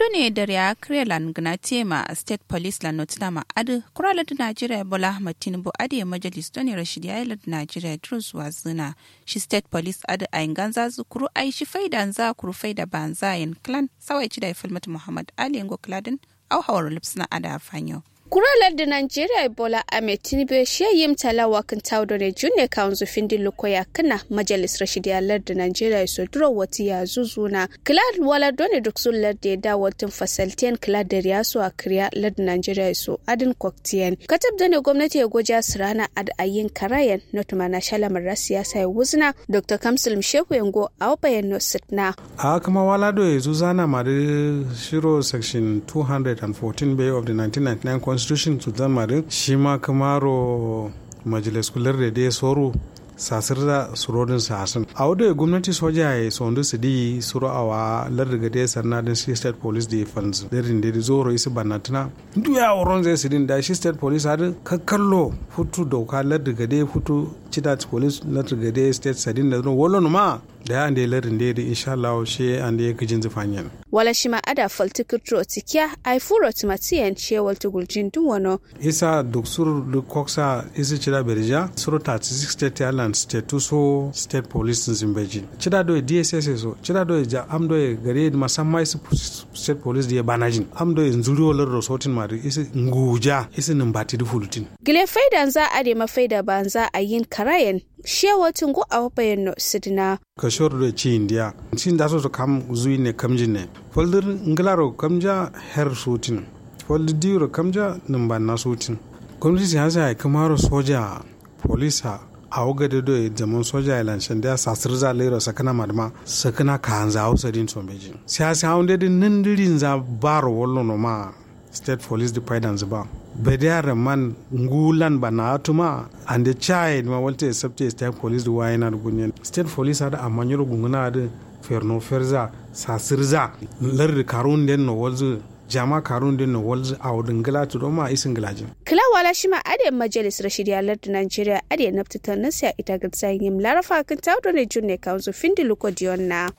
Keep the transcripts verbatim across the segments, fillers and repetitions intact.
done da ya krelan gnate ma state police la notina ma adu kurala da Nigeria Bola Ahmed Tinubu ade majalis done Rashid Yayla da Nigeria Drus wazuna shi state police adu ayin ganza zukuru ai shi faida za kuru faida banza yin clan sawai ci da Falmat Muhammad Ali ngo kladin au hawar lipsna ada fanyo kuralar da Nigeria Bola Ahmed Tinubu shi yim talawa kan tawdo ne junne kanzu findi lokoya kana majalis Rashid Yayla da Nigeria so duro wati ya zuzuna klad wala done duk sullar da da watin fasaltiyan klad da riyasu a kriya lad Nigeria so adin koktiyan katab da ne gwamnati ya goja sirana ad ayin karayan notuma na shalamar rasiyasa ya wuzna Dr. Kamsul Shehu Yango a bayan no sitna a kuma wala do ya zuzana ma da shiro section two hundred fourteen bay of the nineteen ninety-nine constitution to zama shi ma kamaro majalis kular da dai soro sasir da surodin sasin a wadda gwamnati soja ya sondu su di suro awa lardiga dai sarna din shi state police da fans da rinde da zoro isi banatuna duya wurin zai sidin da shi state police hadin kakkallo futu dauka lardiga dai futu cita police lardiga dai state sadin da wolo ma da ya ande larin da insha Allah shi ande ya kijin zufanyan wala shi ma ada faltikutro tikiya ai furo timatiyan shewal tuguljin duwono isa duksur dukoksa isi cida berja suro thirty-six state airlines state tuso state police zimbeji cida do D S S so cida do ja amdo gare masamma isi state police da banajin amdo nzuri wala rosotin ma isi nguja isi nimbati du fulutin gile faidan za a de mafaida banza a yin karayen shewa tungu a wabayen no sidina ka shor da ci india cin da so kam zuyi ne kamjin ne folder nglaro kamja her sutin folder diro kamja numba na sutin gwamnati siyasa ya kamaro soja polisa a wagade do zaman soja ilan shanda sasir za lero sakana madma sakana kanza hausa din sombeji siyasa haunde din nindirin za baro wollo no ma state police department ba bediyar man ngulan bana atuma and the child ma walte sabte state police da wayana da gunyen state police ada amanyoro gunguna da ferno ferza sasirza lar karun den no walzu jama karun den no walzu awdin galatu do ma isin galajin kila wala shi ma ade majalis Rashid Yayla da Nigeria ade naftata nasiya ita ga tsayin larafa kan tawdo ne junne kanzu findi lokodionna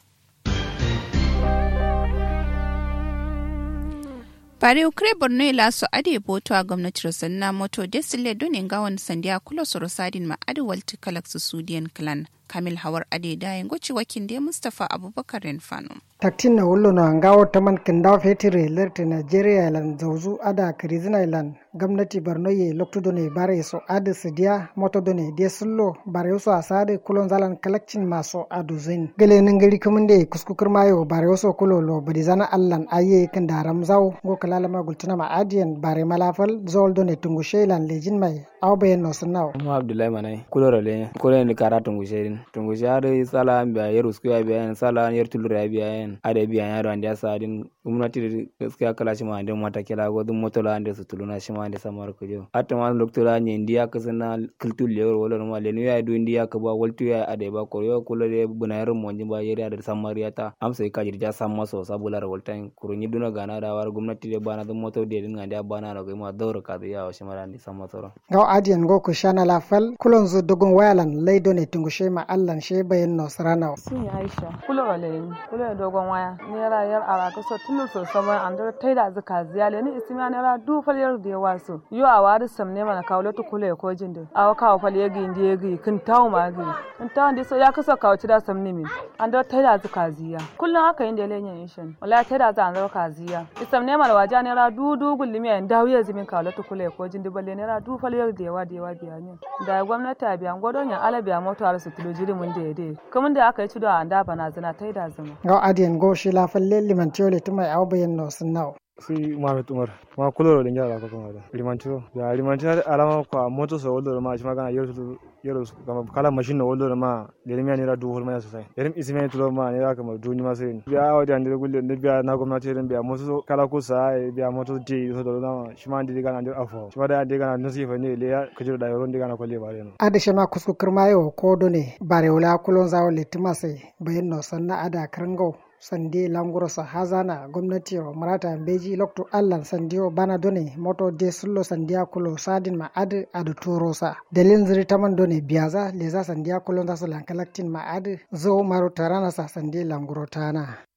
Pare ukre Borno la so ade boto a gwamnati Rosanna moto desile donin gawan sandiya kulo sorosadin ma ade walti kalaksu Sudian clan Kamil Hawar ade dayin goci wakin de Mustafa Abubakar Renfano. Taktin na wullo na ngawo taman kindaw fetire lerti Nigeria lan zawzu ada Kirizina lan gwamnati Borno ye lokto ne bare so ade sidiya moto done de sullo bare so asade kulon zalan kalakcin maso aduzin gele ningari kumunde kuskukur mayo bare so kulo lo badizana allan aye kan daram zaw go kalalama gultuna ma adiyan bare malafal zol done tungushe lan lejin mai awbe no sunnaw mu Abdullahi manai kuloro le kulo ne kara tungushe tungushe are sala biya yerusku ya biya sala yer tulura biya ade biya yaro ande sadin gwamnati gaskiya kala shi ma ande mata kila go dum motola ande su tuluna shi ma ande samar ko jo atama doktora ne indiya kasana kultul lewer wala ma le ya do indiya ka ba waltu ya ade ba ko yo kulo de bunayar mo jimba yeri ade samariata am sai ka jirja samma so sabular waltan kurunyi duna gana da war gwamnati de bana dum moto de din ande bana no ma dawra ka ya shi ma ande samma soro gaw adiyan go ko shana la fal kulon zu dogon wayalan leido ne tungushe ma allan she bayan no sarana sun Aisha kulo wale kulo dogon waya nera yar araka so tulu so sama andar taida zaka ziyale ni ismiya nera du fal yar da waso yo a wari samne mana kawle to kulo ko jinde awa kawo fal yegi indi yegi kin tawo ma gi kin tawo ndi so ya kaso kawo tida samne min andar taida zaka ziya kullun haka inde lenyen shin wallahi taida za andar ka ziya ismne mana waja nera du du gullimi en dawo yezi min kawle to kulo ko jinde balle nera du fal yar da yawa da yawa biya ne da gwamnati a biyan gwadon ya ala biya moto har su tulo jiri mun da yade kuma da aka yi tudo a anda bana zina taida zuma gaw adiyan go shi la falle limantiole tumai awbayen no sunnaw si Mohamed Umar ma kuloro da njara ko kuma da limantiyo da limantiyo alama ko moto so woldo ma shi magana yero yero kala machine no woldo ma da limi ne ra du hol ma sosai yarim isme tulo ma ne ra kama duni ma sai biya wadi ande gulle ne biya na gwamnati ren biya moto kala ko sa biya moto ti so do na shi ma ande gana ande afo shi ma da ande gana nasifa ne le ya kujiro da yoro ande gana ko le bare no ade shema kusku kirmayo ko do ne bare wala kulon zawo le timase bayin no sanna ada karango sande languro sa hazana gwamnati o marata beji lokto allan sandio bana done moto de sullo sandia kulo sadin ma ad adu turosa delin ziri taman done biaza leza sandia kulo ndaso lankalaktin ma ad zo maru tarana sa sande languro tana